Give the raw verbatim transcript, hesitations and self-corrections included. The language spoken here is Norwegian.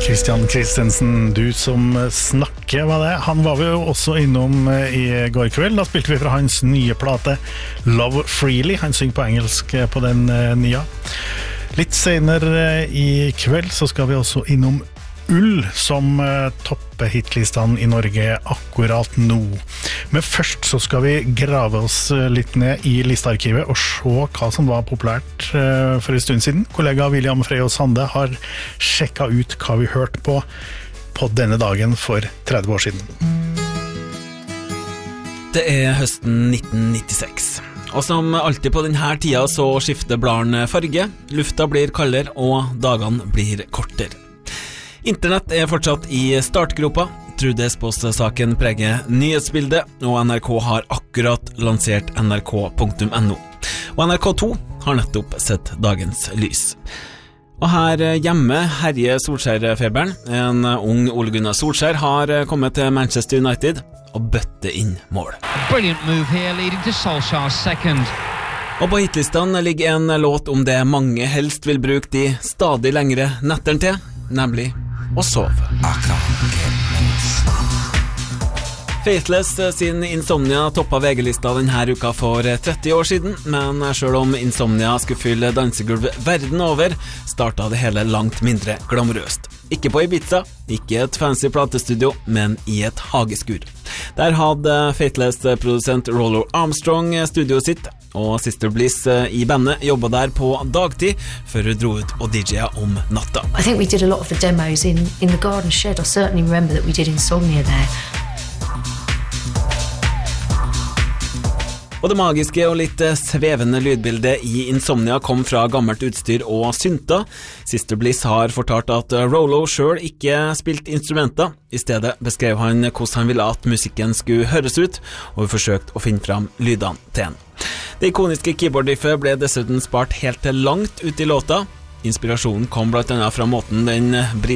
Christian Christensen, du som snakker, hva det? Han var vi jo også innom i går kveld. Da spilte vi fra hans nye plate Love Freely. Han synger på engelsk på den nye. Litt senere i kveld så skal vi også innom Ull, som topper hitlistene i Norge akkurat nå. Men først så skal vi grave oss litt ned i listearkivet og se hva som var populært for en stund siden. Kollega William Freyås Sande har sjekket ut hva vi hørte på på denne dagen for tretti år siden. Det er høsten nitten nittiseks. Og som alltid på denne tida så skifter bladene farge, lufta blir kaldere og dagene blir kortere. Internett er fortsatt i startgropa, Trude Espås-saken preger nyhetsbildet, og N R K har akkurat lansert N R K punktum N O. Og N R K to har nettopp sett dagens lys. Og her hjemme herjer Solskjær-feberen. En ung Ole Gunnar Solskjær har kommet til Manchester United og bøtte inn mål. Brilliant move here, leading to Solskjær's second. Og på hitlistene ligger en låt om det mange helst vil bruke de stadig lengre netteren til, nemlig å sove. Faithless sin Insomnia toppet V G-lista denne uka for tretti år siden, men selv om Insomnia skulle fylle dansegulv verden over, startet det hele langt mindre glamorøst. Ikke på Ibiza, ikke et fancy platestudio, men i et hageskur. Der hadde Faithless-produsent Rollo Armstrong studio sitt, og Sister Bliss i bandet jobbet der på dagtid før hun dro ut og D J-a om natta. I think we did a lot of the demos in, in the garden shed. I certainly remember that we did Insomnia there. Og det magiske og litt svevende lydbildet i Insomnia kom fra gammelt utstyr og synta. Sister Bliss har fortalt at Rollo selv ikke spilte instrumenter. I stedet beskrev han hvordan han ville at musikken skulle høres ut, og vi forsøkte å finne fram lydene til en. Det ikoniske keyboard-riffet ble dessuten spart helt til langt ut i låta. Inspirasjonen kom blant annet fra måten den